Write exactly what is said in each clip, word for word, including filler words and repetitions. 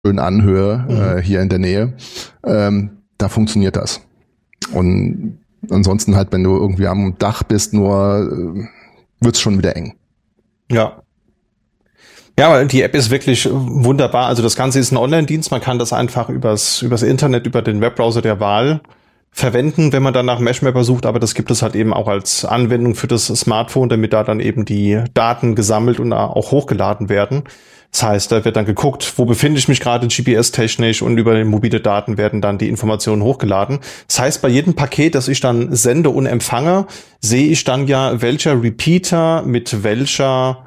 schön anhöre, mhm. äh, hier in der Nähe, ähm, da funktioniert das. Und ansonsten halt, wenn du irgendwie am Dach bist, nur äh, wird's schon wieder eng. Ja. Ja, aber die App ist wirklich wunderbar. Also das Ganze ist ein Online-Dienst. Man kann das einfach übers, übers Internet, über den Webbrowser der Wahl verwenden, wenn man dann nach Meshmapper sucht. Aber das gibt es halt eben auch als Anwendung für das Smartphone, damit da dann eben die Daten gesammelt und auch hochgeladen werden. Das heißt, da wird dann geguckt, wo befinde ich mich gerade G P S-technisch, und über mobile Daten werden dann die Informationen hochgeladen. Das heißt, bei jedem Paket, das ich dann sende und empfange, sehe ich dann ja, welcher Repeater mit welcher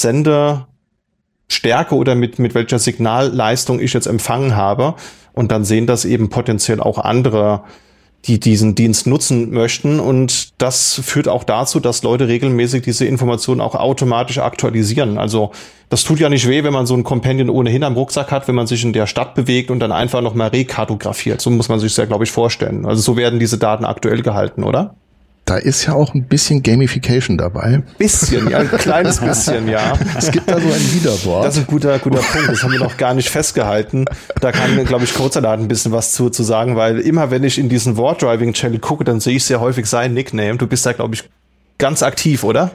Senderstärke oder mit, mit welcher Signalleistung ich jetzt empfangen habe. Und dann sehen das eben potenziell auch andere, die diesen Dienst nutzen möchten. Und das führt auch dazu, dass Leute regelmäßig diese Informationen auch automatisch aktualisieren. Also das tut ja nicht weh, wenn man so ein Companion ohnehin am Rucksack hat, wenn man sich in der Stadt bewegt und dann einfach nochmal rekartografiert. So muss man sich das ja, glaube ich, vorstellen. Also so werden diese Daten aktuell gehalten, oder? Da ist ja auch ein bisschen Gamification dabei. Bisschen, ja, ein kleines bisschen, ja. Es gibt da so ein Leaderboard. Das ist ein guter, guter Punkt. Das haben wir noch gar nicht festgehalten. Da kann, glaube ich, Codesalat ein bisschen was zu, zu sagen, weil immer, wenn ich in diesen Ward-Driving-Channel gucke, dann sehe ich sehr häufig sein Nickname. Du bist da, glaube ich, ganz aktiv, oder?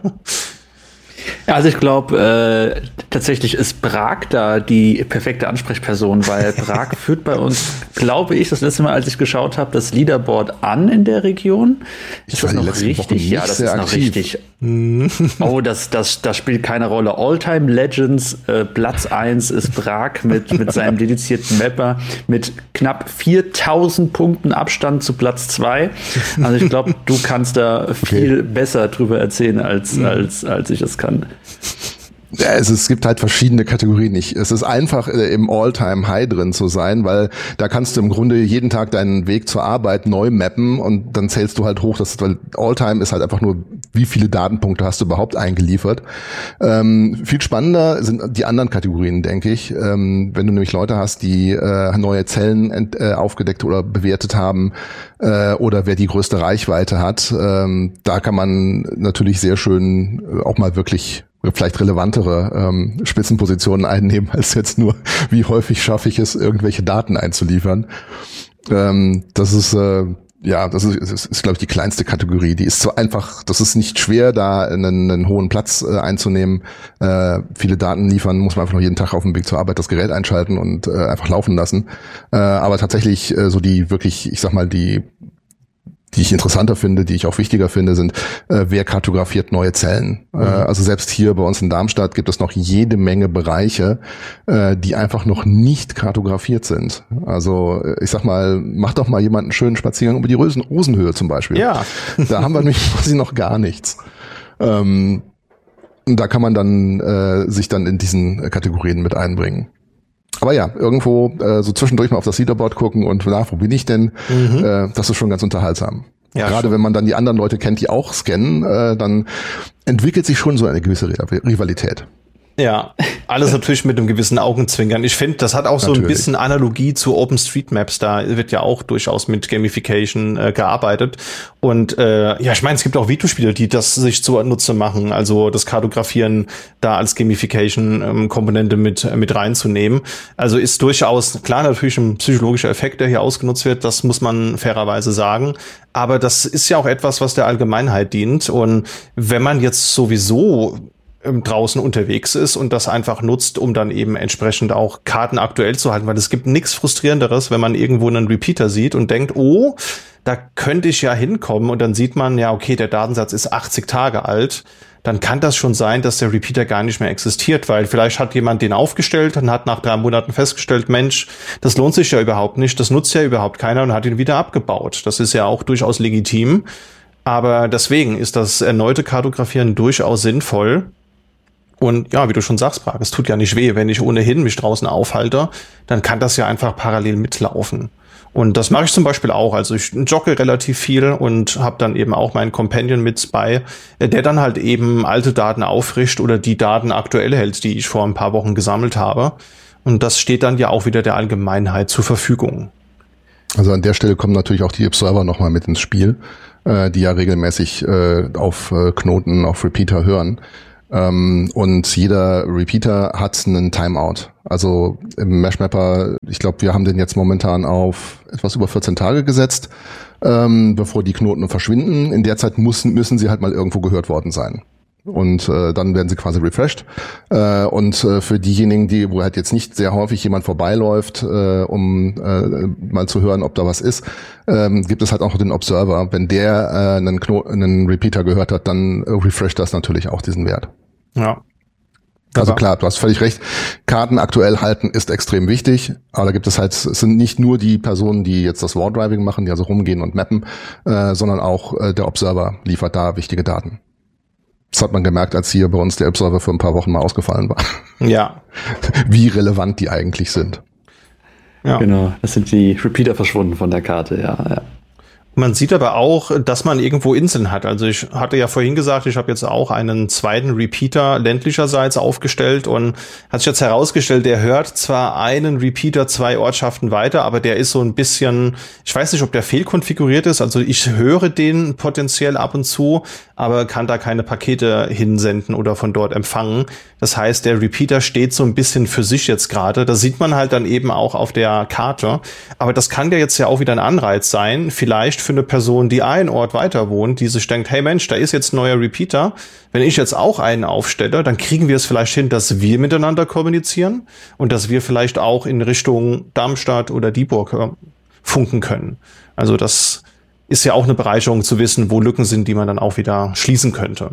Ja, also ich glaube, äh, tatsächlich ist Prag da die perfekte Ansprechperson, weil Prag führt bei uns, glaube ich, das letzte Mal, als ich geschaut habe, das Leaderboard an in der Region. Ist Ich das war die noch letzten Wochen richtig? nicht Ja, das sehr ist noch aktiv. richtig. Oh, das, das, das spielt keine Rolle. All-Time Legends, äh, Platz eins ist Prag mit, mit seinem dedizierten Mapper mit knapp viertausend Punkten Abstand zu Platz zwei. Also ich glaube, du kannst da viel Okay. besser drüber erzählen, als, Mhm. als, als ich es kann. Ja, es, es gibt halt verschiedene Kategorien. Ich, es ist einfach, äh, im All-Time-High drin zu sein, weil da kannst du im Grunde jeden Tag deinen Weg zur Arbeit neu mappen und dann zählst du halt hoch. Das, weil All-Time ist halt einfach nur, wie viele Datenpunkte hast du überhaupt eingeliefert. Ähm, viel spannender sind die anderen Kategorien, denke ich. Ähm, wenn du nämlich Leute hast, die äh, neue Zellen ent, äh, aufgedeckt oder bewertet haben, äh, oder wer die größte Reichweite hat, ähm, da kann man natürlich sehr schön äh, auch mal wirklich vielleicht relevantere ähm, Spitzenpositionen einnehmen, als jetzt nur, wie häufig schaffe ich es, irgendwelche Daten einzuliefern. Ähm, das ist, äh, ja, das ist, ist, ist glaube ich, die kleinste Kategorie. Die ist so einfach, das ist nicht schwer, da einen, einen hohen Platz äh, einzunehmen. Äh, viele Daten liefern, muss man einfach noch jeden Tag auf dem Weg zur Arbeit das Gerät einschalten und äh, einfach laufen lassen. Äh, aber tatsächlich äh, so die wirklich, ich sag mal, die die ich interessanter finde, die ich auch wichtiger finde, sind, äh, wer kartografiert neue Zellen. Mhm. Äh, also selbst hier bei uns in Darmstadt gibt es noch jede Menge Bereiche, äh, die einfach noch nicht kartografiert sind. Also äh, ich sag mal, mach doch mal jemand einen schönen Spaziergang über die Rosen- Rosenhöhe zum Beispiel. Ja. Da haben wir nämlich quasi noch gar nichts. Ähm, und da kann man dann äh, sich dann in diesen Kategorien mit einbringen. Aber ja, irgendwo äh, so zwischendurch mal auf das Leaderboard gucken und nach, wo bin ich denn? Mhm. Äh, das ist schon ganz unterhaltsam. Ja, gerade schon. Wenn man dann die anderen Leute kennt, die auch scannen, äh, dann entwickelt sich schon so eine gewisse Rivalität. Ja, alles natürlich mit einem gewissen Augenzwinkern. Ich finde, das hat auch so natürlich ein bisschen Analogie zu OpenStreetMaps. Da wird ja auch durchaus mit Gamification äh, gearbeitet. Und äh, ja, ich meine, es gibt auch Videospiele, die das sich zunutze machen. Also das Kartografieren da als Gamification-Komponente ähm, mit mit reinzunehmen. Also ist durchaus, klar, natürlich ein psychologischer Effekt, der hier ausgenutzt wird. Das muss man fairerweise sagen. Aber das ist ja auch etwas, was der Allgemeinheit dient. Und wenn man jetzt sowieso draußen unterwegs ist und das einfach nutzt, um dann eben entsprechend auch Karten aktuell zu halten, weil es gibt nichts Frustrierenderes, wenn man irgendwo einen Repeater sieht und denkt, oh, da könnte ich ja hinkommen, und dann sieht man, ja, okay, der Datensatz ist achtzig Tage alt, dann kann das schon sein, dass der Repeater gar nicht mehr existiert, weil vielleicht hat jemand den aufgestellt und hat nach drei Monaten festgestellt, Mensch, das lohnt sich ja überhaupt nicht, das nutzt ja überhaupt keiner, und hat ihn wieder abgebaut. Das ist ja auch durchaus legitim, aber deswegen ist das erneute Kartografieren durchaus sinnvoll. Und ja, wie du schon sagst, Prag, es tut ja nicht weh, wenn ich ohnehin mich draußen aufhalte, dann kann das ja einfach parallel mitlaufen. Und das mache ich zum Beispiel auch. Also ich jogge relativ viel und habe dann eben auch meinen Companion mit bei, der dann halt eben alte Daten auffrischt oder die Daten aktuell hält, die ich vor ein paar Wochen gesammelt habe. Und das steht dann ja auch wieder der Allgemeinheit zur Verfügung. Also an der Stelle kommen natürlich auch die Observer nochmal mit ins Spiel, äh, die ja regelmäßig äh, auf äh, Knoten, auf Repeater hören. Ähm, und jeder Repeater hat einen Timeout. Also im Meshmapper, ich glaube, wir haben den jetzt momentan auf etwas über vierzehn Tage gesetzt, ähm, bevor die Knoten verschwinden. In der Zeit müssen, müssen sie halt mal irgendwo gehört worden sein. Und äh, dann werden sie quasi refreshed. Äh, und äh, für diejenigen, die, wo halt jetzt nicht sehr häufig jemand vorbeiläuft, äh, um äh, mal zu hören, ob da was ist, ähm, gibt es halt auch den Observer. Wenn der äh, einen, Kno- einen Repeater gehört hat, dann äh, refresht das natürlich auch diesen Wert. Ja. Also klar, du hast völlig recht. Karten aktuell halten ist extrem wichtig, aber da gibt es halt, es sind nicht nur die Personen, die jetzt das War-Driving machen, die also rumgehen und mappen, äh, sondern auch äh, der Observer liefert da wichtige Daten. Das hat man gemerkt, als hier bei uns der Observer für ein paar Wochen mal ausgefallen war. Ja. Wie relevant die eigentlich sind. Ja. Genau, das sind die Repeater verschwunden von der Karte, ja, ja. Man sieht aber auch, dass man irgendwo Inseln hat. Also ich hatte ja vorhin gesagt, ich habe jetzt auch einen zweiten Repeater ländlicherseits aufgestellt und hat sich jetzt herausgestellt, der hört zwar einen Repeater zwei Ortschaften weiter, aber der ist so ein bisschen, ich weiß nicht, ob der fehlkonfiguriert ist. Also ich höre den potenziell ab und zu, aber kann da keine Pakete hinsenden oder von dort empfangen. Das heißt, der Repeater steht so ein bisschen für sich jetzt gerade. Das sieht man halt dann eben auch auf der Karte. Aber das kann ja jetzt ja auch wieder ein Anreiz sein, vielleicht für eine Person, die einen Ort weiter wohnt, die sich denkt, hey Mensch, da ist jetzt ein neuer Repeater. Wenn ich jetzt auch einen aufstelle, dann kriegen wir es vielleicht hin, dass wir miteinander kommunizieren und dass wir vielleicht auch in Richtung Darmstadt oder Dieburg funken können. Also das ist ja auch eine Bereicherung zu wissen, wo Lücken sind, die man dann auch wieder schließen könnte.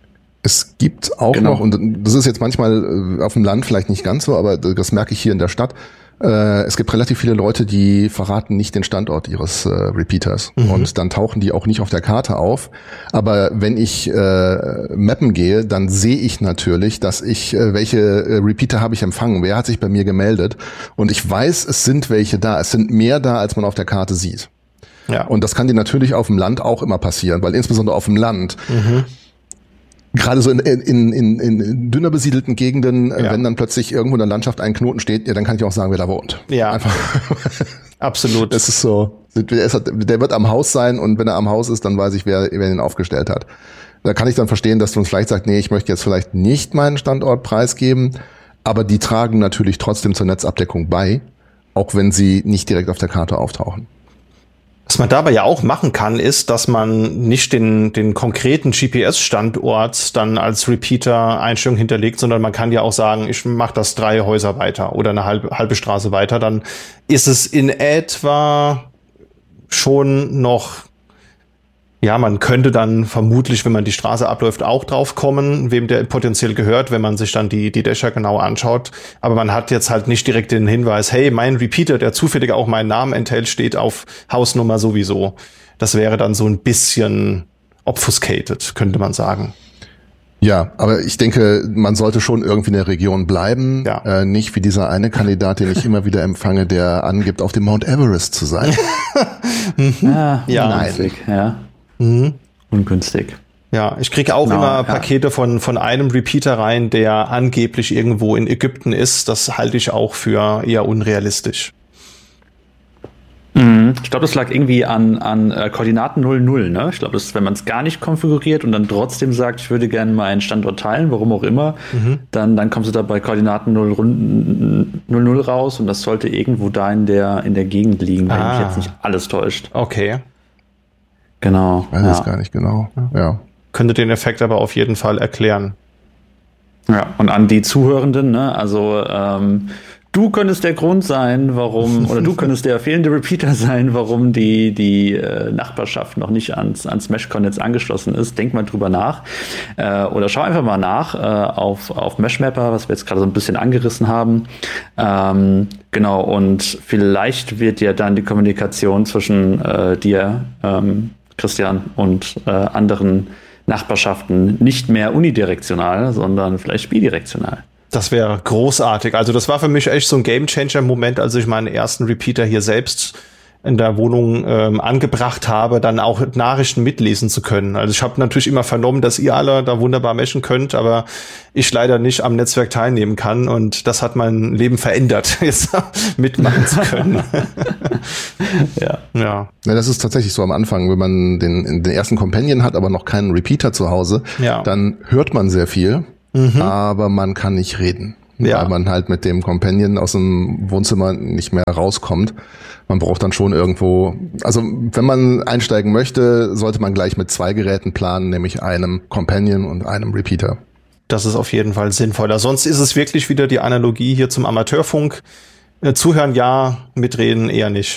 Es gibt auch genau. noch, und das ist jetzt manchmal auf dem Land vielleicht nicht ganz so, aber das merke ich hier in der Stadt, äh, es gibt relativ viele Leute, die verraten nicht den Standort ihres äh, Repeaters. Mhm. Und dann tauchen die auch nicht auf der Karte auf. Aber wenn ich äh, mappen gehe, dann sehe ich natürlich, dass ich, äh, welche äh, Repeater habe ich empfangen, wer hat sich bei mir gemeldet. Und ich weiß, es sind welche da. Es sind mehr da, als man auf der Karte sieht. Ja. Und das kann dir natürlich auf dem Land auch immer passieren, weil insbesondere auf dem Land, mhm. gerade so in, in, in, in dünner besiedelten Gegenden, ja. wenn dann plötzlich irgendwo in der Landschaft ein Knoten steht, ja, dann kann ich auch sagen, wer da wohnt. Ja, einfach. Absolut. Das ist so, der wird am Haus sein und wenn er am Haus ist, dann weiß ich, wer, wer ihn aufgestellt hat. Da kann ich dann verstehen, dass du uns vielleicht sagst, nee, ich möchte jetzt vielleicht nicht meinen Standort preisgeben, aber die tragen natürlich trotzdem zur Netzabdeckung bei, auch wenn sie nicht direkt auf der Karte auftauchen. Was man dabei ja auch machen kann, ist, dass man nicht den, den konkreten G P S-Standort dann als Repeater-Einstellung hinterlegt, sondern man kann ja auch sagen, ich mache das drei Häuser weiter oder eine halbe, halbe Straße weiter. Dann ist es in etwa schon noch, ja, man könnte dann vermutlich, wenn man die Straße abläuft, auch drauf kommen, wem der potenziell gehört, wenn man sich dann die, die Dächer genau anschaut. Aber man hat jetzt halt nicht direkt den Hinweis, hey, mein Repeater, der zufällig auch meinen Namen enthält, steht auf Hausnummer sowieso. Das wäre dann so ein bisschen obfuscated, könnte man sagen. Ja, aber ich denke, man sollte schon irgendwie in der Region bleiben. Ja. Äh, nicht wie dieser eine Kandidat, den ich immer wieder empfange, der angibt, auf dem Mount Everest zu sein. ja, ja, nein. Ja. Mhm. Ungünstig. Ja, ich kriege auch no, immer Pakete ja. von von einem Repeater rein, der angeblich irgendwo in Ägypten ist. Das halte ich auch für eher unrealistisch. Mhm. Ich glaube, das lag irgendwie an an äh, Koordinaten null null. Ne? Ich glaube, das ist, wenn man es gar nicht konfiguriert und dann trotzdem sagt, ich würde gerne meinen Standort teilen, warum auch immer, mhm. dann dann kommst du da bei Koordinaten null null raus und das sollte irgendwo da in der in der Gegend liegen, wenn ah. mich jetzt nicht alles täuscht. Okay. Genau. Ich weiß es ja. gar nicht genau. Ja. Könnte den Effekt aber auf jeden Fall erklären. Ja, und an die Zuhörenden, ne, also ähm, du könntest der Grund sein, warum, oder du könntest der fehlende Repeater sein, warum die die äh, Nachbarschaft noch nicht ans ans Meshcon-Netz angeschlossen ist. Denk mal drüber nach. Äh, oder schau einfach mal nach äh, auf auf Meshmapper, was wir jetzt gerade so ein bisschen angerissen haben. Ähm, genau, und vielleicht wird ja dann die Kommunikation zwischen äh, dir, ähm, Christian, und äh, anderen Nachbarschaften nicht mehr unidirektional, sondern vielleicht bidirektional. Das wäre großartig. Also das war für mich echt so ein Game-Changer-Moment, als ich meinen ersten Repeater hier selbst in der Wohnung ähm, angebracht habe, dann auch Nachrichten mitlesen zu können. Also ich habe natürlich immer vernommen, dass ihr alle da wunderbar meshen könnt, aber ich leider nicht am Netzwerk teilnehmen kann und das hat mein Leben verändert, jetzt mitmachen zu können. ja. ja. Ja, das ist tatsächlich so am Anfang, wenn man den, den ersten Companion hat, aber noch keinen Repeater zu Hause, ja. dann hört man sehr viel. mhm. aber man kann nicht reden. Ja. Weil man halt mit dem Companion aus dem Wohnzimmer nicht mehr rauskommt. Man braucht dann schon irgendwo, also wenn man einsteigen möchte, sollte man gleich mit zwei Geräten planen, nämlich einem Companion und einem Repeater. Das ist auf jeden Fall sinnvoller. Sonst ist es wirklich wieder die Analogie hier zum Amateurfunk. Zuhören ja, mitreden eher nicht.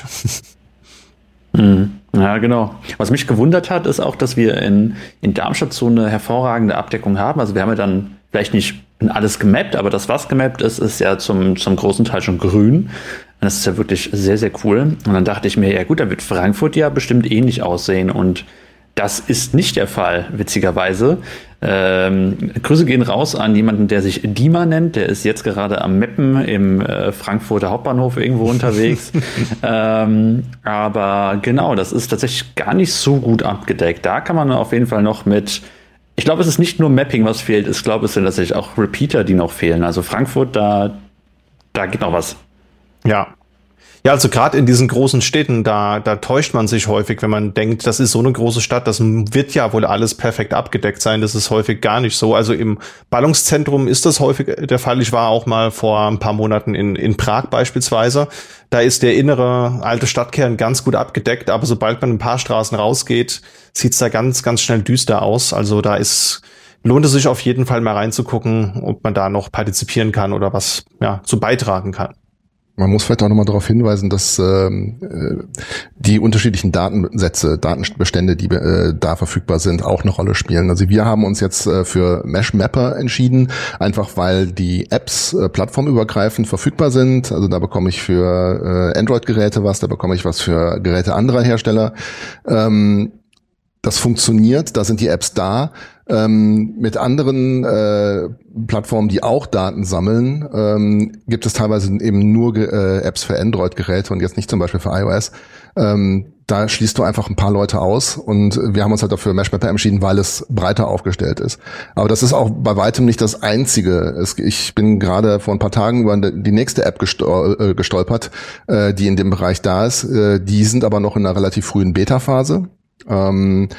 Mhm. Ja, genau. Was mich gewundert hat, ist auch, dass wir in, in Darmstadt so eine hervorragende Abdeckung haben. Also wir haben ja dann vielleicht nicht alles gemappt, aber das, was gemappt ist, ist ja zum, zum großen Teil schon grün. Und das ist ja wirklich sehr, sehr cool. Und dann dachte ich mir, ja gut, da wird Frankfurt ja bestimmt ähnlich aussehen. Und das ist nicht der Fall, witzigerweise. Ähm, Grüße gehen raus an jemanden, der sich Dima nennt. Der ist jetzt gerade am Mappen im äh, Frankfurter Hauptbahnhof irgendwo unterwegs. ähm, aber genau, das ist tatsächlich gar nicht so gut abgedeckt. Da kann man auf jeden Fall noch mit, ich glaube, es ist nicht nur Mapping, was fehlt. Ich glaube, es sind tatsächlich auch Repeater, die noch fehlen. Also Frankfurt, da, da geht noch was. Ja. Ja, also gerade in diesen großen Städten, da, da täuscht man sich häufig, wenn man denkt, das ist so eine große Stadt, das wird ja wohl alles perfekt abgedeckt sein. Das ist häufig gar nicht so. Also im Ballungszentrum ist das häufig der Fall. Ich war auch mal vor ein paar Monaten in, in Prag beispielsweise. Da ist der innere alte Stadtkern ganz gut abgedeckt, aber sobald man ein paar Straßen rausgeht, sieht's da ganz, ganz schnell düster aus. Also da ist, lohnt es sich auf jeden Fall mal reinzugucken, ob man da noch partizipieren kann oder was, ja, zu beitragen kann. Man muss vielleicht auch nochmal darauf hinweisen, dass ähm, die unterschiedlichen Datensätze, Datenbestände, die äh, da verfügbar sind, auch eine Rolle spielen. Also wir haben uns jetzt äh, für Mesh Mapper entschieden, einfach weil die Apps äh, plattformübergreifend verfügbar sind. Also da bekomme ich für äh, Android-Geräte was, da bekomme ich was für Geräte anderer Hersteller. Ähm, das funktioniert, da sind die Apps da. Ähm, mit anderen äh, Plattformen, die auch Daten sammeln, ähm, gibt es teilweise eben nur äh, Apps für Android-Geräte und jetzt nicht zum Beispiel für iOS. Ähm, da schließt du einfach ein paar Leute aus und wir haben uns halt dafür Mesh Mapper entschieden, weil es breiter aufgestellt ist. Aber das ist auch bei weitem nicht das Einzige. Es, ich bin gerade vor ein paar Tagen über die nächste App gestol- äh, gestolpert, äh, die in dem Bereich da ist. Äh, die sind aber noch in einer relativ frühen Beta-Phase. Ähm,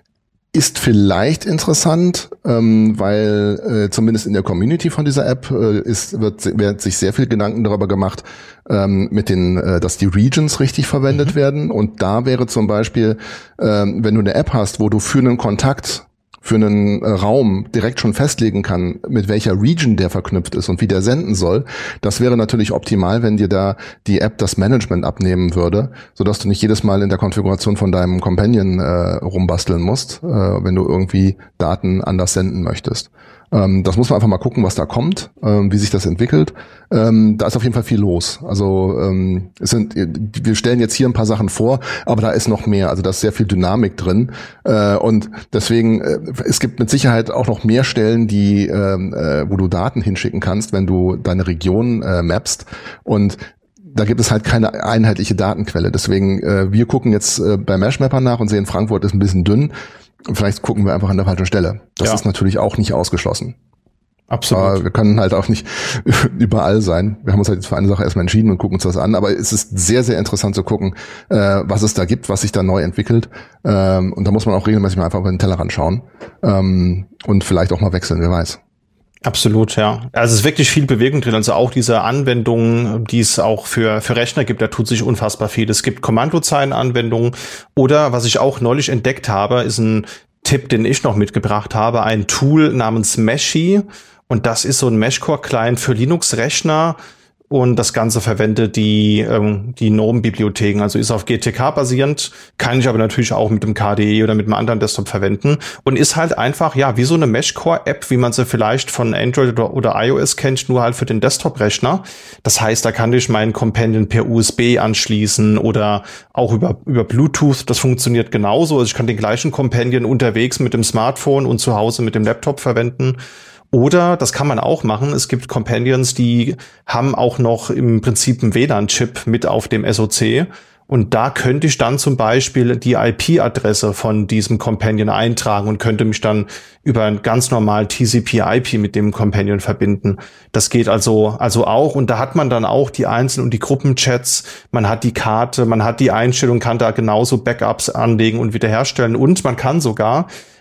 Ist vielleicht interessant, ähm, weil äh, zumindest in der Community von dieser App äh, ist, wird, wird sich sehr viel Gedanken darüber gemacht, ähm, mit den, äh, dass die Regions richtig verwendet mhm. werden. Und da wäre zum Beispiel, ähm, wenn du eine App hast, wo du für einen Kontakt, für einen äh, Raum direkt schon festlegen kann, mit welcher Region der verknüpft ist und wie der senden soll, das wäre natürlich optimal, wenn dir da die App das Management abnehmen würde, sodass du nicht jedes Mal in der Konfiguration von deinem Companion äh, rumbasteln musst, äh, wenn du irgendwie Daten anders senden möchtest. Ähm, das muss man einfach mal gucken, was da kommt, ähm, wie sich das entwickelt. Ähm, da ist auf jeden Fall viel los. Also ähm, es sind, wir stellen jetzt hier ein paar Sachen vor, aber da ist noch mehr. Also da ist sehr viel Dynamik drin. Äh, und deswegen, äh, es gibt mit Sicherheit auch noch mehr Stellen, die, äh, wo du Daten hinschicken kannst, wenn du deine Region äh, mappst. Und da gibt es halt keine einheitliche Datenquelle. Deswegen, äh, wir gucken jetzt äh, bei Mesh Mapper nach und sehen, Frankfurt ist ein bisschen dünn. Vielleicht gucken wir einfach an der falschen Stelle. Das ja. ist natürlich auch nicht ausgeschlossen. Absolut. Aber wir können halt auch nicht überall sein. Wir haben uns halt jetzt für eine Sache erstmal entschieden und gucken uns das an. Aber es ist sehr, sehr interessant zu gucken, äh, was es da gibt, was sich da neu entwickelt. Ähm, und da muss man auch regelmäßig mal einfach über den Tellerrand schauen. Ähm, und vielleicht auch mal wechseln, wer weiß. Absolut, ja. Also es ist wirklich viel Bewegung drin. Also auch diese Anwendungen, die es auch für für Rechner gibt, da tut sich unfassbar viel. Es gibt Kommandozeilenanwendungen oder was ich auch neulich entdeckt habe, ist ein Tipp, den ich noch mitgebracht habe, ein Tool namens Meshy. Und das ist so ein Meshcore-Client für Linux-Rechner. Und das Ganze verwendet die ähm, die GNOME-Bibliotheken, also ist auf G T K basierend, kann ich aber natürlich auch mit dem K D E oder mit einem anderen Desktop verwenden und ist halt einfach, ja, wie so eine Meshcore-App, wie man sie vielleicht von Android oder, oder iOS kennt, nur halt für den Desktop-Rechner. Das heißt, da kann ich meinen Companion per U S B anschließen oder auch über über Bluetooth, das funktioniert genauso. Also ich kann den gleichen Companion unterwegs mit dem Smartphone und zu Hause mit dem Laptop verwenden. Oder, das kann man auch machen, es gibt Companions, die haben auch noch im Prinzip einen W L A N-Chip mit auf dem S O C. Und da könnte ich dann zum Beispiel die I P-Adresse von diesem Companion eintragen und könnte mich dann über ein ganz normal T C P I P mit dem Companion verbinden. Das geht also also auch. Und da hat man dann auch die Einzel- und die Gruppenchats. Man hat die Karte, man hat die Einstellung, kann da genauso Backups anlegen und wiederherstellen. Und man kann sogar,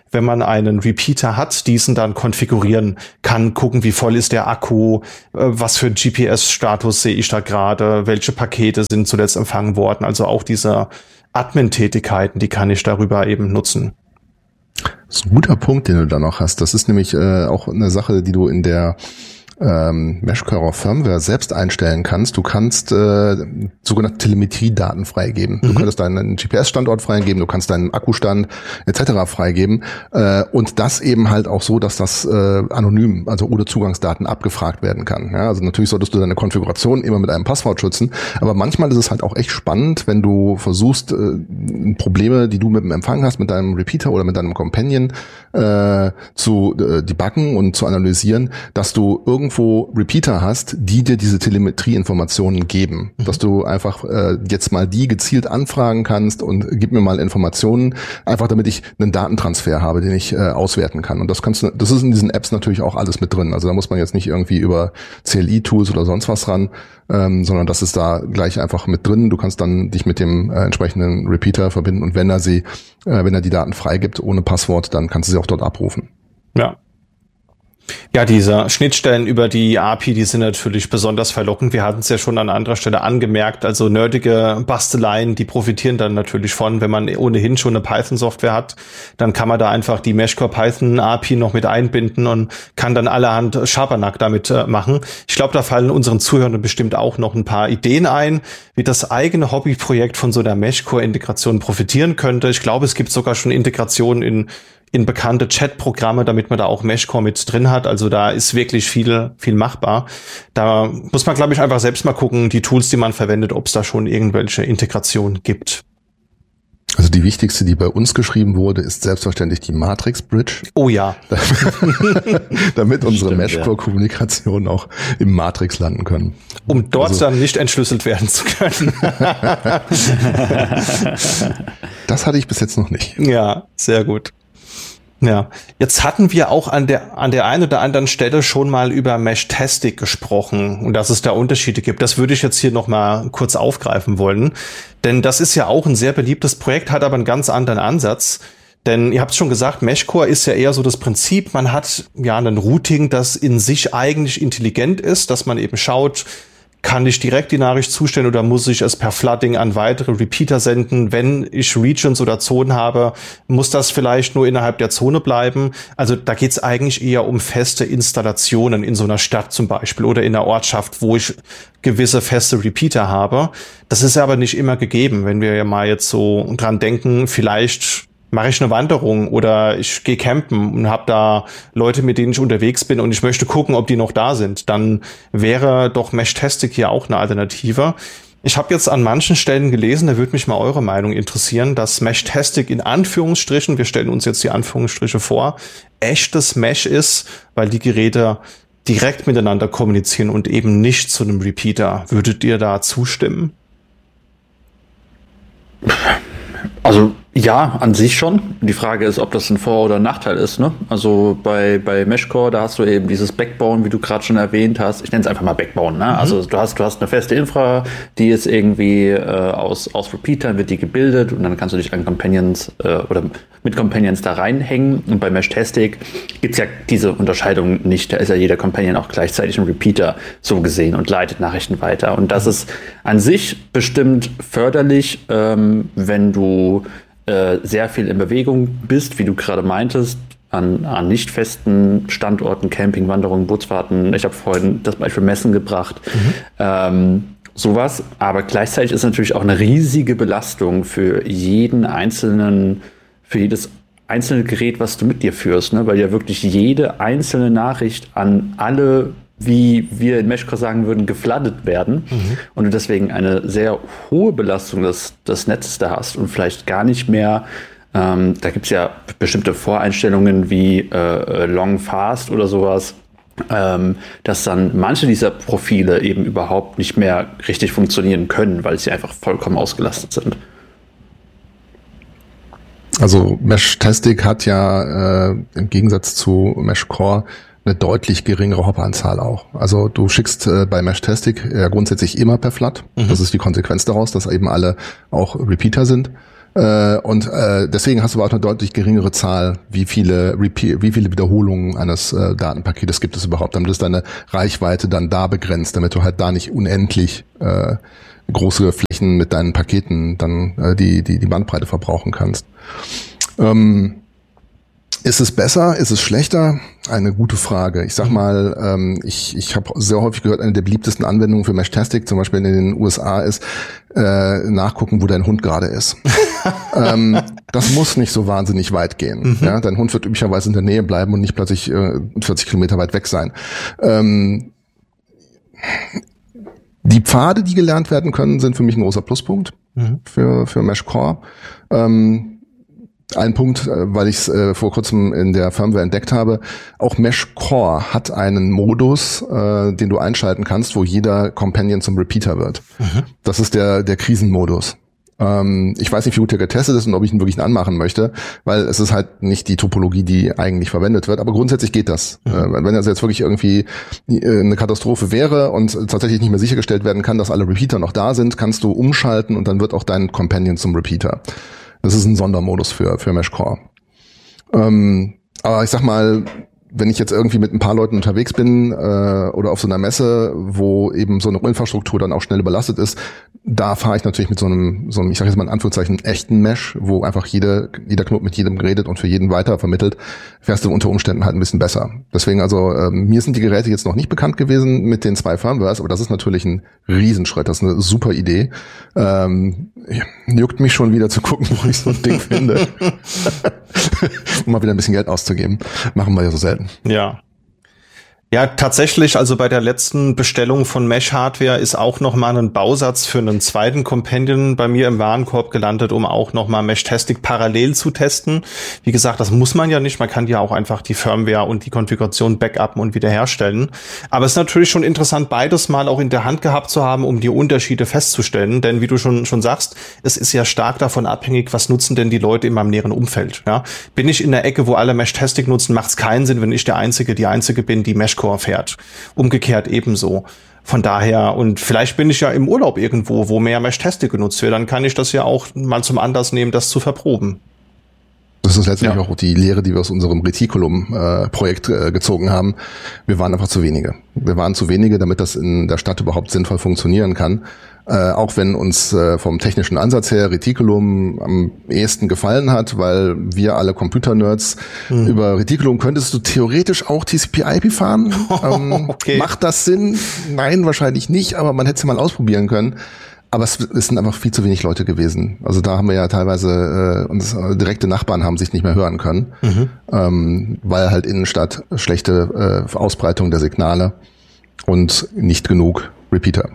wenn man einen Repeater hat, diesen dann konfigurieren kann, gucken, wie voll ist der Akku, was für ein G P S-Status sehe ich da gerade, welche Pakete sind zuletzt empfangen worden. Also auch diese Admin-Tätigkeiten, die kann ich darüber eben nutzen. Das ist ein guter Punkt, den du da noch hast. Das ist nämlich äh, auch eine Sache, die du in der ähm, Meshcore Firmware selbst einstellen kannst. Du kannst äh, sogenannte Telemetriedaten freigeben. Mhm. Du könntest deinen G P S-Standort freigeben, du kannst deinen Akkustand et cetera freigeben äh, und das eben halt auch so, dass das äh, anonym, also ohne Zugangsdaten abgefragt werden kann. Ja, also natürlich solltest du deine Konfiguration immer mit einem Passwort schützen, aber manchmal ist es halt auch echt spannend, wenn du versuchst, äh, Probleme, die du mit dem Empfang hast, mit deinem Repeater oder mit deinem Companion äh, zu äh, debuggen und zu analysieren, dass du irgendwo Repeater hast, die dir diese Telemetrie-Informationen geben. Mhm. Dass du einfach äh, jetzt mal die gezielt anfragen kannst und gib mir mal Informationen, einfach damit ich einen Datentransfer habe, den ich äh, auswerten kann. Und das kannst du, das ist in diesen Apps natürlich auch alles mit drin. Also da muss man jetzt nicht irgendwie über C L I-Tools oder sonst was ran, ähm, sondern das ist da gleich einfach mit drin. Du kannst dann dich mit dem äh, entsprechenden Repeater verbinden und wenn er sie, äh, wenn er die Daten freigibt ohne Passwort, dann kannst du sie auch dort abrufen. Ja. Ja, diese Schnittstellen über die A P I, die sind natürlich besonders verlockend. Wir hatten es ja schon an anderer Stelle angemerkt. Also nerdige Basteleien, die profitieren dann natürlich von, wenn man ohnehin schon eine Python-Software hat. Dann kann man da einfach die Meshcore Python A P I noch mit einbinden und kann dann allerhand Schabernack damit äh, machen. Ich glaube, da fallen unseren Zuhörern bestimmt auch noch ein paar Ideen ein, wie das eigene Hobbyprojekt von so einer Meshcore-Integration profitieren könnte. Ich glaube, es gibt sogar schon Integrationen in in bekannte Chat-Programme, damit man da auch Meshcore mit drin hat. Also da ist wirklich viel, viel machbar. Da muss man, glaube ich, einfach selbst mal gucken, die Tools, die man verwendet, ob es da schon irgendwelche Integrationen gibt. Also die wichtigste, die bei uns geschrieben wurde, ist selbstverständlich die Matrix Bridge. Oh ja. Damit unsere Meshcore-Kommunikation auch im Matrix landen können. Um dort also, dann nicht entschlüsselt werden zu können. Das hatte ich bis jetzt noch nicht. Ja, sehr gut. Ja, jetzt hatten wir auch an der an der einen oder anderen Stelle schon mal über Meshtastic gesprochen und dass es da Unterschiede gibt. Das würde ich jetzt hier noch mal kurz aufgreifen wollen, denn das ist ja auch ein sehr beliebtes Projekt, hat aber einen ganz anderen Ansatz. Denn ihr habt es schon gesagt, Meshcore ist ja eher so das Prinzip, man hat ja ein Routing, das in sich eigentlich intelligent ist, dass man eben schaut, kann ich direkt die Nachricht zustellen oder muss ich es per Flooding an weitere Repeater senden? Wenn ich Regions oder Zonen habe, muss das vielleicht nur innerhalb der Zone bleiben? Also da geht es eigentlich eher um feste Installationen in so einer Stadt zum Beispiel oder in einer Ortschaft, wo ich gewisse feste Repeater habe. Das ist aber nicht immer gegeben. Wenn wir ja mal jetzt so dran denken, vielleicht mache ich eine Wanderung oder ich gehe campen und habe da Leute, mit denen ich unterwegs bin und ich möchte gucken, ob die noch da sind, dann wäre doch Meshtastic hier auch eine Alternative. Ich habe jetzt an manchen Stellen gelesen, da würde mich mal eure Meinung interessieren, dass Meshtastic in Anführungsstrichen, wir stellen uns jetzt die Anführungsstriche vor, echtes Mesh ist, weil die Geräte direkt miteinander kommunizieren und eben nicht zu einem Repeater. Würdet ihr da zustimmen? Also ja, an sich schon. Die Frage ist, ob das ein Vor- oder ein Nachteil ist. Ne? Also bei, bei Meshcore, da hast du eben dieses Backbone, wie du gerade schon erwähnt hast. Ich nenne es einfach mal Backbone. Ne? Mhm. Also du hast, du hast eine feste Infra, die ist irgendwie äh, aus, aus Repeatern, wird die gebildet und dann kannst du dich an Companions äh, oder mit Companions da reinhängen. Und bei Meshtastic gibt es ja diese Unterscheidung nicht. Da ist ja jeder Companion auch gleichzeitig ein Repeater so gesehen und leitet Nachrichten weiter. Und das ist an sich bestimmt förderlich, ähm, wenn du sehr viel in Bewegung bist, wie du gerade meintest, an, an nicht festen Standorten, Camping, Wanderungen, Bootsfahrten. Ich habe vorhin das Beispiel Messen gebracht. Mhm. Ähm, sowas. Aber gleichzeitig ist natürlich auch eine riesige Belastung für jeden einzelnen, für jedes einzelne Gerät, was du mit dir führst, ne? Weil ja wirklich jede einzelne Nachricht an alle, wie wir in Meshcore sagen würden, gefladdet werden mhm. und du deswegen eine sehr hohe Belastung des, des Netzes da hast und vielleicht gar nicht mehr, ähm, da gibt es ja bestimmte Voreinstellungen wie äh, Long Fast oder sowas, ähm, dass dann manche dieser Profile eben überhaupt nicht mehr richtig funktionieren können, weil sie einfach vollkommen ausgelastet sind. Also Meshtastic hat ja äh, im Gegensatz zu Meshcore eine deutlich geringere Hop-Anzahl auch. Also du schickst äh, bei Meshtastic ja grundsätzlich immer per Flood. Mhm. Das ist die Konsequenz daraus, dass eben alle auch Repeater sind. Äh, und äh, deswegen hast du aber auch eine deutlich geringere Zahl, wie viele Repeat, wie viele Wiederholungen eines äh, Datenpaketes gibt es überhaupt. Damit ist deine Reichweite dann da begrenzt, damit du halt da nicht unendlich äh, große Flächen mit deinen Paketen dann äh, die, die, die Bandbreite verbrauchen kannst. Ähm, Ist es besser? Ist es schlechter? Eine gute Frage. Ich sag mal, ähm, ich, ich habe sehr häufig gehört, eine der beliebtesten Anwendungen für Meshtastic, zum Beispiel in den U S A, ist äh, nachgucken, wo dein Hund gerade ist. ähm, das muss nicht so wahnsinnig weit gehen. Mhm. Ja, dein Hund wird üblicherweise in der Nähe bleiben und nicht plötzlich äh, vierzig Kilometer weit weg sein. Ähm, die Pfade, die gelernt werden können, sind für mich ein großer Pluspunkt mhm. für, für Mesh Core. Ähm, Ein Punkt, weil ich es äh, vor kurzem in der Firmware entdeckt habe, auch Mesh Core hat einen Modus, äh, den du einschalten kannst, wo jeder Companion zum Repeater wird. Mhm. Das ist der der Krisenmodus. Ähm, ich weiß nicht, wie gut der getestet ist und ob ich ihn wirklich anmachen möchte, weil es ist halt nicht die Topologie, die eigentlich verwendet wird, aber grundsätzlich geht das. Mhm. Äh, wenn also jetzt wirklich irgendwie äh, eine Katastrophe wäre und tatsächlich nicht mehr sichergestellt werden kann, dass alle Repeater noch da sind, kannst du umschalten und dann wird auch dein Companion zum Repeater. Das ist ein Sondermodus für für Mesh Core. Ähm, aber ich sag mal, wenn ich jetzt irgendwie mit ein paar Leuten unterwegs bin äh, oder auf so einer Messe, wo eben so eine Infrastruktur dann auch schnell überlastet ist, da fahre ich natürlich mit so einem, so einem, ich sage jetzt mal in Anführungszeichen, echten Mesh, wo einfach jede, jeder Knoten mit jedem redet und für jeden weiter vermittelt, fährst du unter Umständen halt ein bisschen besser. Deswegen also, äh, mir sind die Geräte jetzt noch nicht bekannt gewesen mit den zwei Firmwares, aber das ist natürlich ein Riesenschritt, das ist eine super Idee. Ähm, juckt mich schon wieder zu gucken, wo ich so ein Ding finde. Um mal wieder ein bisschen Geld auszugeben. Machen wir ja so selten. Ja. Ja, tatsächlich, also bei der letzten Bestellung von Mesh-Hardware ist auch nochmal ein Bausatz für einen zweiten Companion bei mir im Warenkorb gelandet, um auch nochmal Meshtastic parallel zu testen. Wie gesagt, das muss man ja nicht, man kann ja auch einfach die Firmware und die Konfiguration backuppen und wiederherstellen. Aber es ist natürlich schon interessant, beides mal auch in der Hand gehabt zu haben, um die Unterschiede festzustellen. Denn wie du schon schon sagst, es ist ja stark davon abhängig, was nutzen denn die Leute in meinem näheren Umfeld. Ja? Bin ich in der Ecke, wo alle Meshtastic nutzen, macht es keinen Sinn, wenn ich der Einzige, die Einzige bin, die Mesh Core fährt. Umgekehrt ebenso. Von daher, und vielleicht bin ich ja im Urlaub irgendwo, wo mehr Meshtastic genutzt wird, dann kann ich das ja auch mal zum Anlass nehmen, das zu verproben. Das ist letztendlich ja auch die Lehre, die wir aus unserem Reticulum-Projekt äh, gezogen haben. Wir waren einfach zu wenige. Wir waren zu wenige, damit das in der Stadt überhaupt sinnvoll funktionieren kann. Äh, auch wenn uns äh, vom technischen Ansatz her Reticulum am ehesten gefallen hat, weil wir alle Computer-Nerds hm. über Reticulum könntest du theoretisch auch T C P I P fahren. ähm, okay. Macht das Sinn? Nein, wahrscheinlich nicht, aber man hätte es ja mal ausprobieren können. Aber es, es sind einfach viel zu wenig Leute gewesen. Also da haben wir ja teilweise, äh, uns äh, direkte Nachbarn haben sich nicht mehr hören können, mhm. ähm, weil halt Innenstadt schlechte äh, Ausbreitung der Signale und nicht genug Repeater.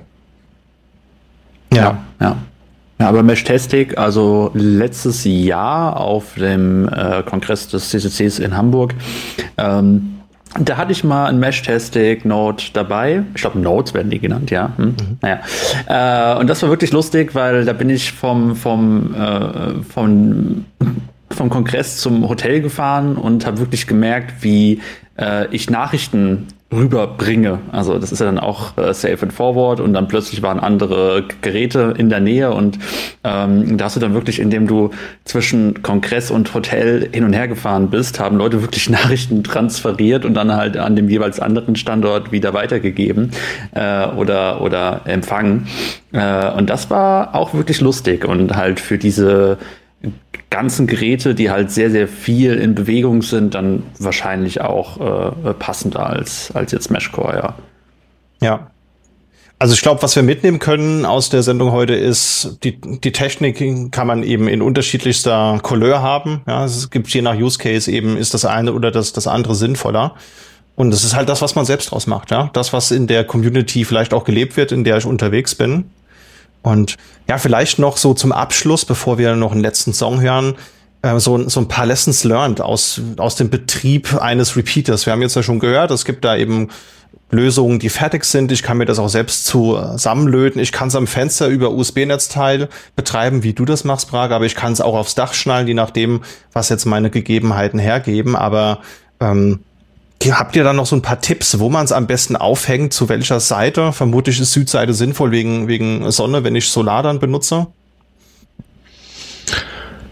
Ja, ja. Ja, aber Meshtastic, also letztes Jahr auf dem äh, Kongress des C C Cs in Hamburg, ähm, da hatte ich mal ein Meshtastic-Node dabei. Ich glaube, Nodes werden die genannt, ja. Hm? Mhm. Naja. Äh, und das war wirklich lustig, weil da bin ich vom, vom, äh, vom, vom Kongress zum Hotel gefahren und habe wirklich gemerkt, wie äh, ich Nachrichten rüberbringe. Also das ist ja dann auch äh, Safe and Forward und dann plötzlich waren andere Geräte in der Nähe und ähm, da hast du dann wirklich, indem du zwischen Kongress und Hotel hin und her gefahren bist, haben Leute wirklich Nachrichten transferiert und dann halt an dem jeweils anderen Standort wieder weitergegeben äh, oder oder empfangen. Äh, und das war auch wirklich lustig und halt für diese ganzen Geräte, die halt sehr, sehr viel in Bewegung sind, dann wahrscheinlich auch äh, passender als, als jetzt Mesh Core, ja. Ja. Also ich glaube, was wir mitnehmen können aus der Sendung heute ist, die, die Technik kann man eben in unterschiedlichster Couleur haben. Ja, es gibt je nach Use Case eben, ist das eine oder das, das andere sinnvoller. Und das ist halt das, was man selbst draus macht, ja. Das, was in der Community vielleicht auch gelebt wird, in der ich unterwegs bin. Und ja, vielleicht noch so zum Abschluss, bevor wir noch einen letzten Song hören, äh, so, so ein paar Lessons learned aus, aus dem Betrieb eines Repeaters. Wir haben jetzt ja schon gehört, es gibt da eben Lösungen, die fertig sind. Ich kann mir das auch selbst zusammenlöten. Ich kann es am Fenster über U S B-Netzteil betreiben, wie du das machst, Braga, aber ich kann es auch aufs Dach schnallen, je nachdem, was jetzt meine Gegebenheiten hergeben. Aber ähm, habt ihr da noch so ein paar Tipps, wo man es am besten aufhängt, zu welcher Seite? Vermutlich ist Südseite sinnvoll wegen wegen Sonne, wenn ich Solar dann benutze.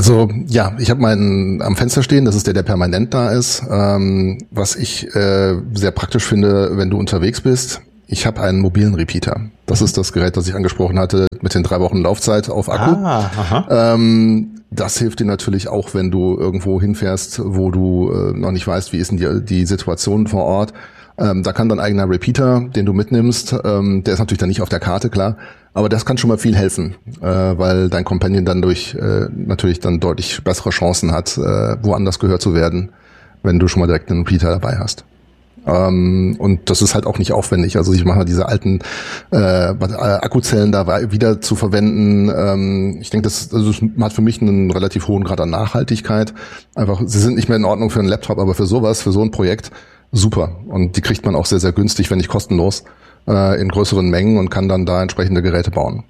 Also ja, ich habe meinen am Fenster stehen, das ist der, der permanent da ist. Ähm, was ich äh, sehr praktisch finde, wenn du unterwegs bist, ich habe einen mobilen Repeater. Das ist das Gerät, das ich angesprochen hatte, mit den drei Wochen Laufzeit auf Akku. Ah, aha. Ähm, das hilft dir natürlich auch, wenn du irgendwo hinfährst, wo du äh, noch nicht weißt, wie ist denn die, die Situation vor Ort. Ähm, da kann dein eigener Repeater, den du mitnimmst, ähm, der ist natürlich dann nicht auf der Karte, klar, aber das kann schon mal viel helfen, äh, weil dein Companion dann durch äh, natürlich dann deutlich bessere Chancen hat, äh, woanders gehört zu werden, wenn du schon mal direkt einen Repeater dabei hast. Ähm, und das ist halt auch nicht aufwendig. Also ich mache diese alten äh, Akkuzellen da wieder zu verwenden. Ähm, ich denke, das, also das hat für mich einen relativ hohen Grad an Nachhaltigkeit. Einfach, sie sind nicht mehr in Ordnung für einen Laptop, aber für sowas, für so ein Projekt super. Und die kriegt man auch sehr, sehr günstig, wenn nicht kostenlos, äh, in größeren Mengen und kann dann da entsprechende Geräte bauen.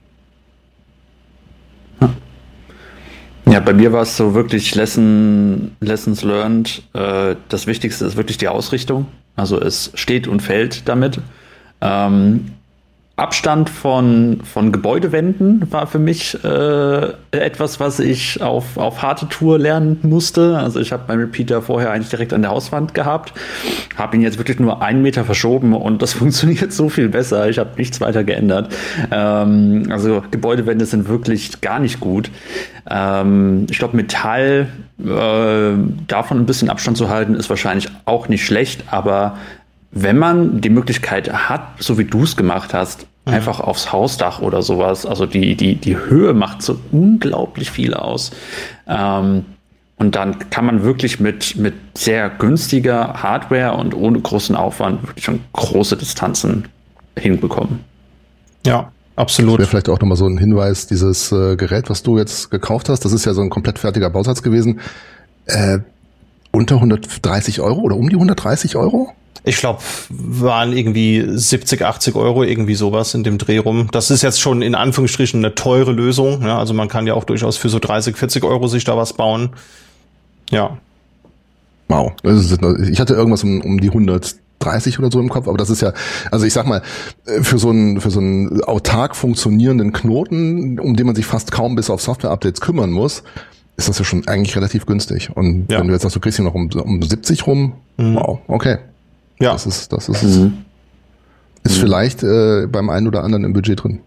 Ja, bei mir war es so wirklich Lesson, Lessons learned. Äh, das Wichtigste ist wirklich die Ausrichtung. Also es steht und fällt damit. Ähm, Abstand von, von Gebäudewänden war für mich äh, etwas, was ich auf, auf harte Tour lernen musste. Also ich habe meinen Repeater vorher eigentlich direkt an der Hauswand gehabt, habe ihn jetzt wirklich nur einen Meter verschoben und das funktioniert so viel besser. Ich habe nichts weiter geändert. Ähm, also Gebäudewände sind wirklich gar nicht gut. Ähm, ich glaube, Metall, äh, davon ein bisschen Abstand zu halten, ist wahrscheinlich auch nicht schlecht, aber wenn man die Möglichkeit hat, so wie du es gemacht hast, mhm. einfach aufs Hausdach oder sowas, also die, die, die Höhe macht so unglaublich viel aus. Ähm, und dann kann man wirklich mit, mit sehr günstiger Hardware und ohne großen Aufwand wirklich schon große Distanzen hinbekommen. Ja, absolut. Das wäre vielleicht auch nochmal so ein Hinweis, dieses äh, Gerät, was du jetzt gekauft hast, das ist ja so ein komplett fertiger Bausatz gewesen, äh, unter hundertdreißig Euro oder um die hundertdreißig Euro? Ich glaube, waren irgendwie siebzig, achtzig Euro, irgendwie sowas in dem Dreh rum. Das ist jetzt schon in Anführungsstrichen eine teure Lösung. Ja, also man kann ja auch durchaus für so dreißig, vierzig Euro sich da was bauen. Ja. Wow. Ich hatte irgendwas um, um die hundertdreißig oder so im Kopf, aber das ist ja, also ich sag mal, für so einen, für so einen autark funktionierenden Knoten, um den man sich fast kaum bis auf Software-Updates kümmern muss, ist das ja schon eigentlich relativ günstig. Und ja. wenn du jetzt sagst, du kriegst ihn noch um, um siebzig rum, mhm. wow, okay. Ja. Das ist, das ist, mhm. ist mhm. vielleicht äh, beim einen oder anderen im Budget drin.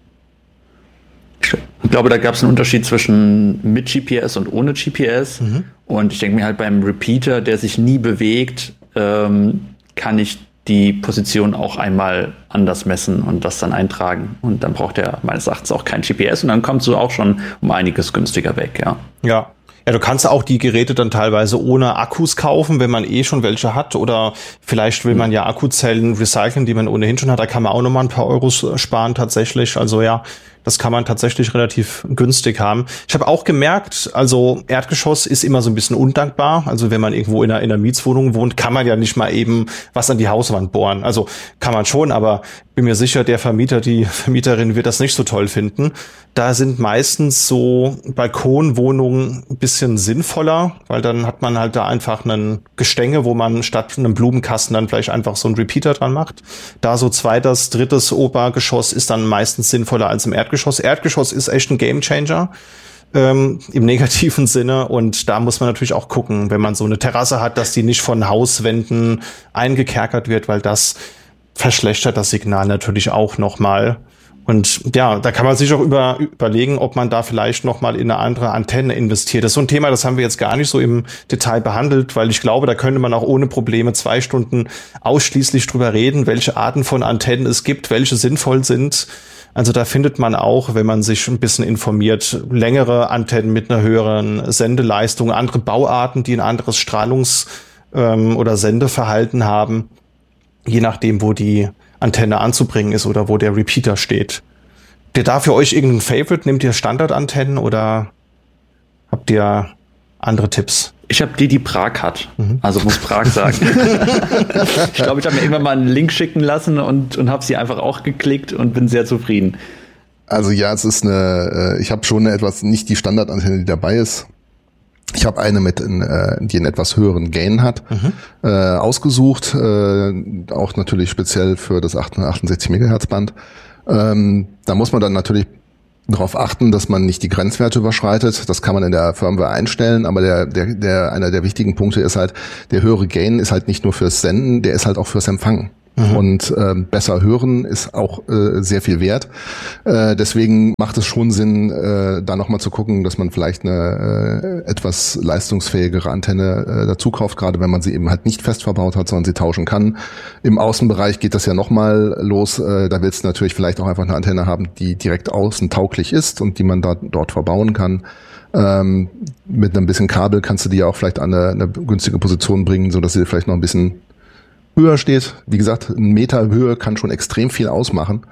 Ich glaube, da gab es einen Unterschied zwischen mit G P S und ohne G P S. Mhm. Und ich denke mir halt beim Repeater, der sich nie bewegt, ähm, kann ich die Position auch einmal anders messen und das dann eintragen. Und dann braucht er meines Erachtens auch kein G P S und dann kommst du auch schon um einiges günstiger weg, ja. Ja. Ja, du kannst auch die Geräte dann teilweise ohne Akkus kaufen, wenn man eh schon welche hat. Oder vielleicht will man ja Akkuzellen recyceln, die man ohnehin schon hat. Da kann man auch nochmal ein paar Euros sparen tatsächlich. Also ja, das kann man tatsächlich relativ günstig haben. Ich habe auch gemerkt, also Erdgeschoss ist immer so ein bisschen undankbar. Also wenn man irgendwo in einer, in einer Mietswohnung wohnt, kann man ja nicht mal eben was an die Hauswand bohren. Also kann man schon, aber bin mir sicher, der Vermieter, die Vermieterin wird das nicht so toll finden. Da sind meistens so Balkonwohnungen ein bisschen sinnvoller, weil dann hat man halt da einfach einen Gestänge, wo man statt einem Blumenkasten dann vielleicht einfach so einen Repeater dran macht. Da so zweites, drittes Obergeschoss ist dann meistens sinnvoller als im Erdgeschoss. Erdgeschoss ist echt ein Gamechanger ähm, im negativen Sinne und da muss man natürlich auch gucken, wenn man so eine Terrasse hat, dass die nicht von Hauswänden eingekerkert wird, weil das verschlechtert das Signal natürlich auch nochmal. Und ja, da kann man sich auch über, überlegen, ob man da vielleicht nochmal in eine andere Antenne investiert. Das ist so ein Thema, das haben wir jetzt gar nicht so im Detail behandelt, weil ich glaube, da könnte man auch ohne Probleme zwei Stunden ausschließlich drüber reden, welche Arten von Antennen es gibt, welche sinnvoll sind. Also da findet man auch, wenn man sich ein bisschen informiert, längere Antennen mit einer höheren Sendeleistung, andere Bauarten, die ein anderes Strahlungs- ähm, oder Sendeverhalten haben, je nachdem, wo die Antenne anzubringen ist oder wo der Repeater steht. Der da für euch irgendein Favorite? Nehmt ihr Standardantennen oder habt ihr andere Tipps? Ich habe die, die Prag hat. Mhm. Also muss Prag sagen. Ich glaube, ich habe mir irgendwann mal einen Link schicken lassen und, und habe sie einfach auch geklickt und bin sehr zufrieden. Also ja, es ist eine, ich habe schon eine etwas, nicht die Standardantenne, die dabei ist. Ich habe eine mit, in, äh, die einen etwas höheren Gain hat, mhm. äh, ausgesucht, äh, auch natürlich speziell für das achthundertachtundsechzig Megahertz Band. Ähm, da muss man dann natürlich darauf achten, dass man nicht die Grenzwerte überschreitet. Das kann man in der Firmware einstellen, aber der, der, der, einer der wichtigen Punkte ist halt, der höhere Gain ist halt nicht nur fürs Senden, der ist halt auch fürs Empfangen. Mhm. Und äh, besser hören ist auch äh, sehr viel wert. Äh, deswegen macht es schon Sinn, äh, da nochmal zu gucken, dass man vielleicht eine äh, etwas leistungsfähigere Antenne äh, dazu kauft, gerade wenn man sie eben halt nicht fest verbaut hat, sondern sie tauschen kann. Im Außenbereich geht das ja nochmal los. Äh, da willst du natürlich vielleicht auch einfach eine Antenne haben, die direkt außen tauglich ist und die man da dort verbauen kann. Ähm, mit einem bisschen Kabel kannst du die ja auch vielleicht an eine, eine günstige Position bringen, so dass sie vielleicht noch ein bisschen höher steht. Wie gesagt, ein Meter Höhe kann schon extrem viel ausmachen.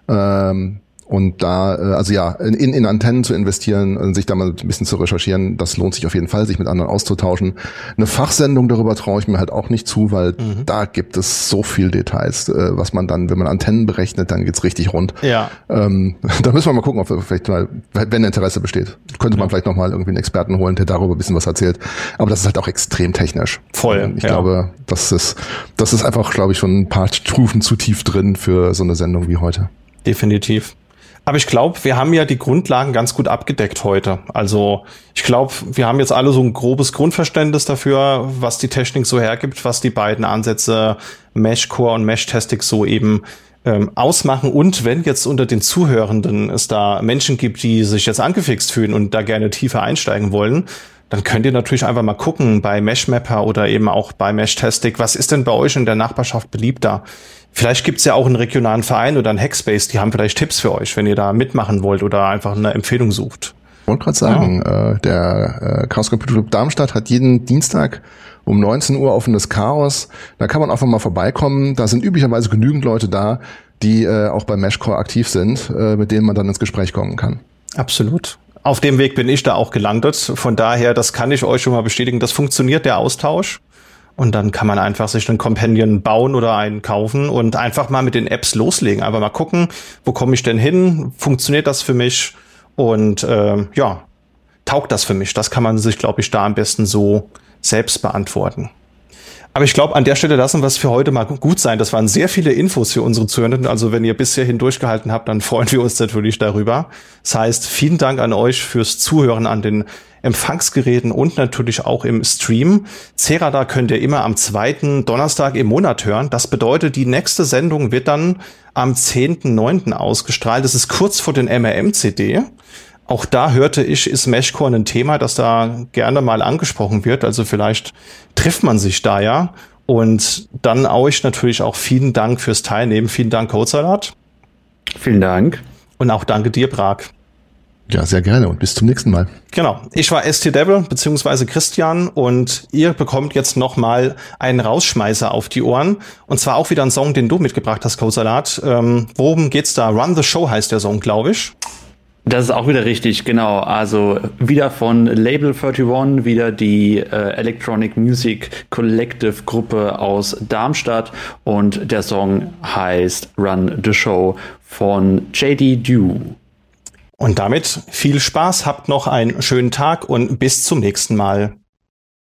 Ähm, und da, also ja, in, in Antennen zu investieren und sich da mal ein bisschen zu recherchieren, das lohnt sich auf jeden Fall, sich mit anderen auszutauschen. Eine Fachsendung darüber traue ich mir halt auch nicht zu, weil mhm. da gibt es so viel Details, was man dann, wenn man Antennen berechnet, dann geht's richtig rund. Ja. Ähm, da müssen wir mal gucken, ob wir vielleicht mal, wenn Interesse besteht, könnte man ja. vielleicht noch mal irgendwie einen Experten holen, der darüber ein bisschen was erzählt. Aber das ist halt auch extrem technisch. Voll. Ich ja. glaube, das ist, das ist einfach, glaube ich, schon ein paar Stufen zu tief drin für so eine Sendung wie heute. Definitiv. Aber ich glaube, wir haben ja die Grundlagen ganz gut abgedeckt heute. Also ich glaube, wir haben jetzt alle so ein grobes Grundverständnis dafür, was die Technik so hergibt, was die beiden Ansätze Meshcore und Meshtestic so eben ähm, ausmachen. Und wenn jetzt unter den Zuhörenden es da Menschen gibt, die sich jetzt angefixt fühlen und da gerne tiefer einsteigen wollen, dann könnt ihr natürlich einfach mal gucken bei Meshmapper oder eben auch bei Meshtestic. Was ist denn bei euch in der Nachbarschaft beliebter? Vielleicht gibt's ja auch einen regionalen Verein oder einen Hackspace, die haben vielleicht Tipps für euch, wenn ihr da mitmachen wollt oder einfach eine Empfehlung sucht. Ich wollte gerade sagen, ja. äh, der äh, Chaos Computer Club Darmstadt hat jeden Dienstag um neunzehn Uhr offenes Chaos. Da kann man einfach mal vorbeikommen. Da sind üblicherweise genügend Leute da, die äh, auch bei Meshcore aktiv sind, äh, mit denen man dann ins Gespräch kommen kann. Absolut. Auf dem Weg bin ich da auch gelandet. Von daher, das kann ich euch schon mal bestätigen, das funktioniert, der Austausch. Und dann kann man einfach sich einen Companion bauen oder einen kaufen und einfach mal mit den Apps loslegen. Einfach mal gucken, wo komme ich denn hin? Funktioniert das für mich? Und äh, ja, taugt das für mich? Das kann man sich, glaube ich, da am besten so selbst beantworten. Aber ich glaube, an der Stelle lassen wir es für heute mal gut sein. Das waren sehr viele Infos für unsere Zuhörenden. Also wenn ihr bis hierhin durchgehalten habt, dann freuen wir uns natürlich darüber. Das heißt, vielen Dank an euch fürs Zuhören an den Empfangsgeräten und natürlich auch im Stream. Ceradar könnt ihr immer am zweiten Donnerstag im Monat hören. Das bedeutet, die nächste Sendung wird dann am zehnten neunten ausgestrahlt. Das ist kurz vor den M R M-C D. Auch da hörte ich, ist Meshcore ein Thema, das da gerne mal angesprochen wird. Also vielleicht trifft man sich da ja. Und dann euch natürlich auch vielen Dank fürs Teilnehmen. Vielen Dank, Codesalat. Vielen Dank. Und auch danke dir, Prag. Ja, sehr gerne und bis zum nächsten Mal. Genau. Ich war S T Devil beziehungsweise Christian und ihr bekommt jetzt noch mal einen Rausschmeißer auf die Ohren. Und zwar auch wieder ein Song, den du mitgebracht hast, Codesalat. Ähm, worum geht's da? Run the Show heißt der Song, glaube ich. Das ist auch wieder richtig, genau. Also wieder von Label einundvierzig, wieder die äh, Electronic Music Collective Gruppe aus Darmstadt und der Song heißt Run the Show von J D Dew. Und damit viel Spaß, habt noch einen schönen Tag und bis zum nächsten Mal.